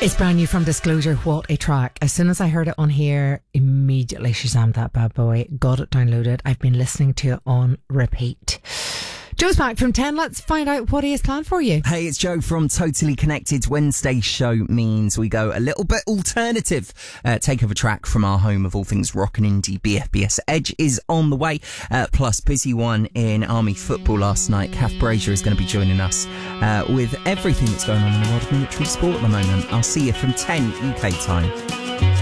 It's brand new from Disclosure. What a track. As soon as I heard it on here, immediately Shazammed that bad boy, got it downloaded. I've been listening to it on repeat. Joe's back from 10. Let's find out what he has planned for you. Hey, it's Joe from Totally Connected. Wednesday's show means we go a little bit alternative. Take over track from our home of all things rock and indie. BFBS Edge is on the way. Plus, busy one in Army football last night. Kath Brazier is going to be joining us with everything that's going on in the world of military sport at the moment. I'll see you from 10 UK time.